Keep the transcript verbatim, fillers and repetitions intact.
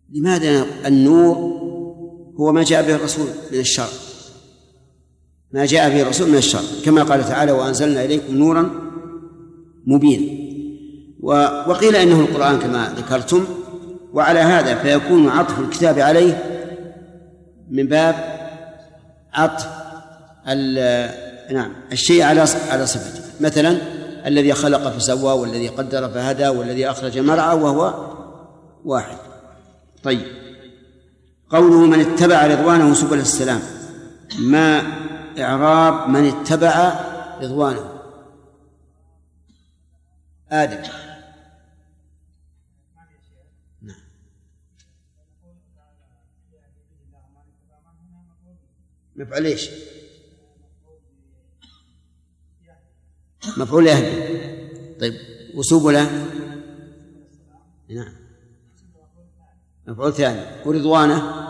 لماذا؟ النور هو ما جاء به الرسول من الشرع، ما جاء به الرسول من الشرع، كما قال تعالى وأنزلنا إليكم نورا مبينا. وقيل إنه القرآن كما ذكرتم، وعلى هذا فيكون عطف الكتاب عليه من باب عطف نعم الشيء على على صفته، مثلا الذي خلق فسوى والذي قدر فهدى والذي أخرج مرعى وهو واحد. طيب، قوله من اتبع رضوانه سبل السلام، ما إعراب من اتبع رضوانه؟ آدم. نعم. مفعول ايش؟ مفعول يهدي. طيب، وسبله؟ نعم مفعول ثاني. ورضوانه